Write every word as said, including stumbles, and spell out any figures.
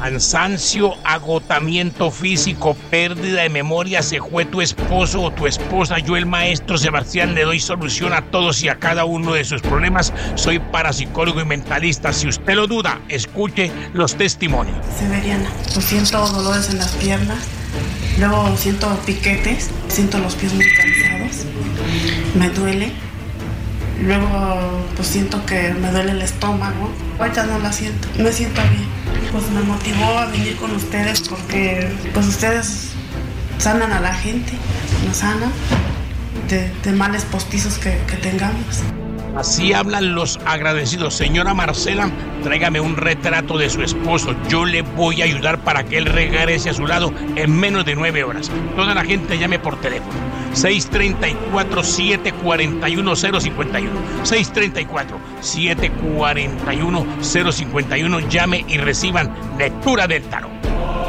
Cansancio, agotamiento físico, pérdida de memoria, se fue tu esposo o tu esposa. Yo, el maestro Sebastián, le doy solución a todos y a cada uno de sus problemas. Soy parapsicólogo y mentalista. Si usted lo duda, escuche los testimonios. Severiana, pues siento dolores en las piernas, luego siento piquetes, siento los pies muy cansados, me duele. Luego pues siento que me duele el estómago. Ahorita no la siento, me siento bien. Pues me motivó a venir con ustedes porque pues ustedes sanan a la gente, nos sanan de, de males postizos que, que tengamos. Así hablan los agradecidos. Señora Marcela, tráigame un retrato de su esposo. Yo le voy a ayudar para que él regrese a su lado en menos de nueve horas. Toda la gente llame por teléfono. seis tres cuatro, siete cuatro uno, cero cinco uno. seis tres cuatro, siete cuatro uno, cero cinco uno. Llame y reciban lectura del tarot.